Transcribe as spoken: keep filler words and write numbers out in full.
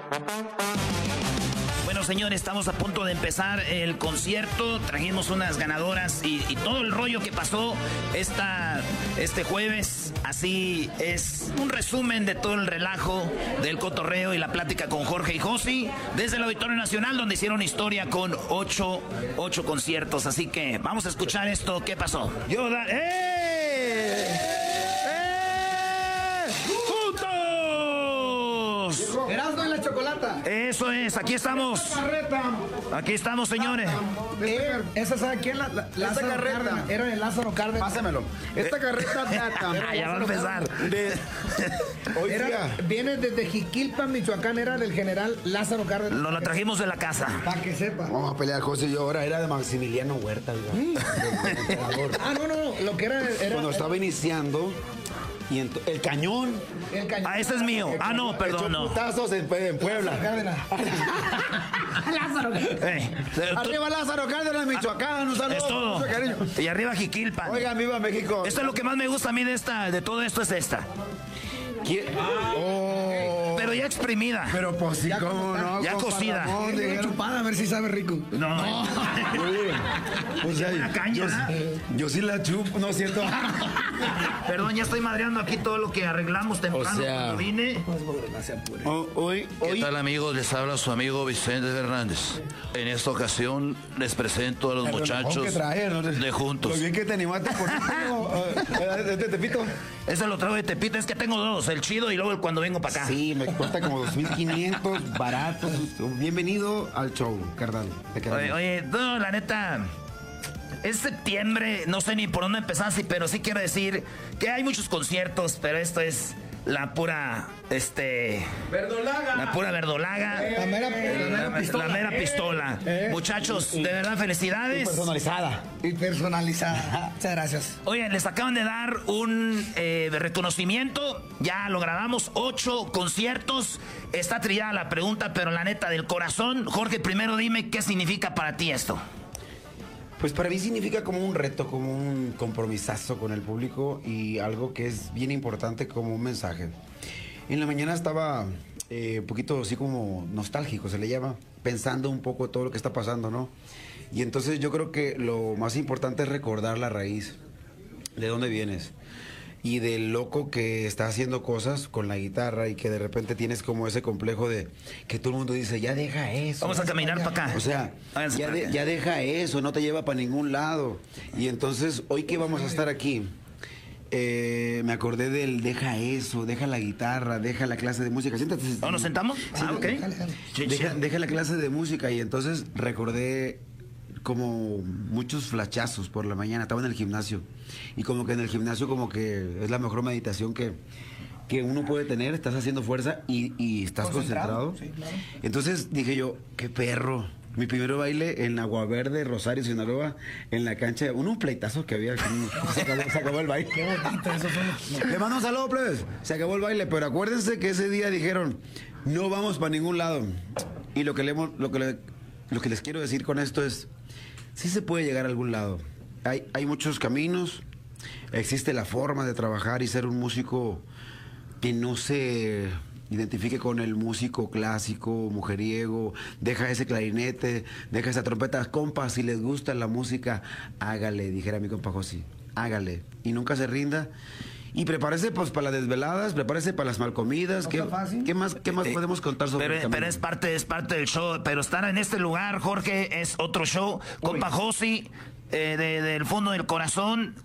Bueno, señores, estamos a punto de empezar el concierto. Trajimos unas ganadoras y, y todo el rollo que pasó esta, este jueves. Así es un resumen de todo el relajo del cotorreo y la plática con Jorge y Josi desde el Auditorio Nacional, donde hicieron historia con ocho, ocho conciertos. Así que vamos a escuchar esto. ¿Qué pasó? Yo, da- ¡Eh! ¡Eh! ¡Juntos! Erasmo y la chocolata. Eso es, aquí estamos. Carreta. Aquí estamos, señores. Eh, esa sabe quién la, la Esta carreta. Cárdenas. Era de Lázaro Cárdenas. Pásamelo. Esta carreta data. Ah, ya va a empezar. De... Era, Oiga, viene desde Jiquilpan, Michoacán, era del general Lázaro Cárdenas. Nos la trajimos de la casa. Para que sepa. vamos a pelear José y yo. Ahora era de Maximiliano Huerta, oiga. Del emperador. Ah, no, no, no. Lo que era. era Cuando estaba iniciando, y ent- el cañón. el cañón. Ah, ese es mío. Ah, no, Echó perdón, no. putazos en, en Puebla. Cárdenas. Lázaro Cárdenas. Eh, tú- Arriba Lázaro Cárdenas, Michoacán. Un saludo. es todo. mucho cariño. Y arriba Jiquilpan. Oigan, viva México. Esto es lo que más me gusta a mí de esta, de todo esto es esta. ¿Quién? Oh. Pero ya exprimida. Pero pues sí, cómo no. Ya compa cocida. Ramón, Una dijeron. chupada a ver si sabe rico. No, no. Oye, o sea, Una caña, yo, ¿verdad? yo sí la chupo, no es cierto. Perdón, ya estoy madreando aquí todo lo que arreglamos temprano O sea- cuando vine. O- hoy, ¿Qué hoy, tal, amigos? Les habla su amigo Vicente Fernández. En esta ocasión les presento a los Pero lo mejor muchachos que traer, ¿no? de Juntos. Lo bien que te animaste por este Tepito. Ese lo traigo de Tepito, es que tengo dos, el chido y luego el cuando vengo para acá. Sí, me cuesta como dos mil quinientos, barato. Bienvenido al show, carnal. Te queremos. Oye, oye, no, la neta, es septiembre, no sé ni por dónde empezar, sí, pero sí quiero decir que hay muchos conciertos, pero esto es la pura, este... Verdolaga. La pura verdolaga. La mera, la mera La, pistola. la mera pistola. Eh. Muchachos, de verdad, felicidades. Personalizada. Y personalizada. Muchas gracias. Oigan, les acaban de dar un eh, reconocimiento. Ya lo grabamos, ocho conciertos. Está trillada la pregunta, pero la neta, del corazón. Jorge, primero dime qué significa para ti esto. Pues para mí significa como un reto, como un compromisazo con el público y algo que es bien importante como un mensaje. En la mañana estaba eh, un poquito así como nostálgico, se le llama, pensando un poco todo lo que está pasando, ¿no? Y entonces yo creo que lo más importante es recordar la raíz, de dónde vienes. Y del loco que está haciendo cosas con la guitarra y que de repente tienes como ese complejo de que todo el mundo dice, ya deja eso. Vamos a caminar para acá. O sea, Háganse ya, para de- acá. ya deja eso, no te lleva para ningún lado. Y entonces, hoy que vamos a estar aquí, eh, me acordé del deja eso, deja la guitarra, deja la clase de música. Siéntate. ¿O nos sentamos? Sí, Ah, ok. Sí, Deja, sí. deja la clase de música y entonces recordé como muchos flachazos por la mañana, estaba en el gimnasio y como que en el gimnasio como que es la mejor meditación que, que uno puede tener, estás haciendo fuerza y, y estás Concentrado, concentrado. sí, claro. Entonces dije yo, qué perro. Mi primer baile en Agua Verde, Rosario, Sinaloa, en la cancha, uno un pleitazo que había, aquí, se acabó, se acabó el baile. Qué bonito, eso fue. Le mando un saludo, plebes. Se acabó el baile, pero acuérdense que ese día dijeron, no vamos para ningún lado. Y lo que, le, hemos- lo, que le- lo que les quiero decir con esto es, sí se puede llegar a algún lado. Hay, hay muchos caminos, existe la forma de trabajar y ser un músico que no se identifique con el músico clásico, mujeriego, deja ese clarinete, deja esa trompeta. Compa, si les gusta la música, hágale, dijera mi compa Josi, hágale. Y nunca se rinda. Y prepárese pues para las desveladas, prepárese para las malcomidas. No ¿Qué, está fácil. ¿qué más, qué más Eh, podemos contar sobre pero, el camino? pero es parte, es parte del show. Pero estar en este lugar, Jorge, es otro show. Compa Josi, eh, de- del fondo del corazón,